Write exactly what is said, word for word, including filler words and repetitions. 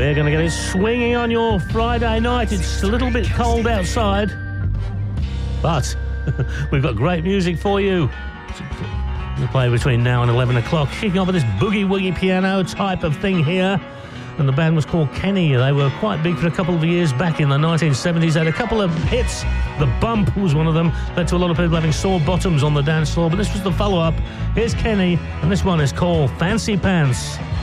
We're going to get it swinging on your Friday night. It's a little bit cold outside, but we've got great music for you. We'll play between now and eleven o'clock, kicking off with this boogie-woogie piano type of thing here. And the band was called Kenny. They were quite big for a couple of years back in the nineteen seventies. They had a couple of hits. The Bump was one of them. Led to a lot of people having sore bottoms on the dance floor. But this was the follow-up. Here's Kenny, and this one is called Fancy Pants.